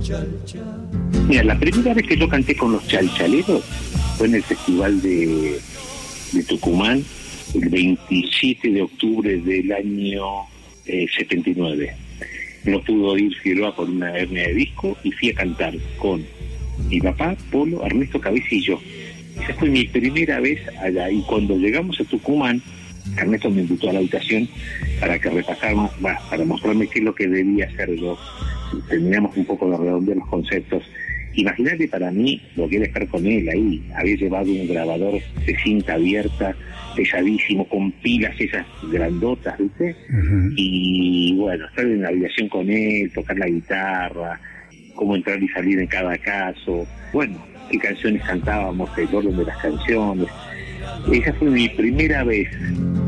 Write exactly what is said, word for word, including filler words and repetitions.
Mira, la primera vez que yo canté con los Chalchaleros fue en el Festival de, de Tucumán, el veintisiete de octubre del año eh, setenta y nueve. No pudo ir Figueroa por una hernia de disco y fui a cantar con mi papá, Polo, Ernesto Cabeza y yo. Esa fue mi primera vez allá, y cuando llegamos a Tucumán, Ernesto me invitó a la habitación para que repasáramos, bah, para mostrarme qué es lo que debía hacer yo. Terminamos un poco de redondear los conceptos. Imagínate para mí lo que era estar con él ahí. Había llevado un grabador de cinta abierta, pesadísimo, con pilas esas grandotas, ¿viste? Uh-huh. Y bueno, estar en la habitación con él, tocar la guitarra, cómo entrar y salir en cada caso. Bueno, qué canciones cantábamos, el orden de las canciones. Esa fue mi primera vez.